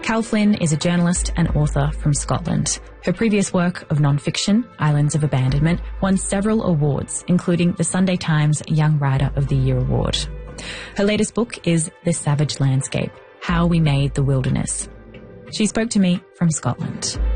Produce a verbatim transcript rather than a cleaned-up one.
Cal Flynn is a journalist and author from Scotland. Her previous work of non-fiction, Islands of Abandonment, won several awards, including the Sunday Times Young Writer of the Year Award. Her latest book is The Savage Landscape: How We Made the Wilderness. She spoke to me from Scotland.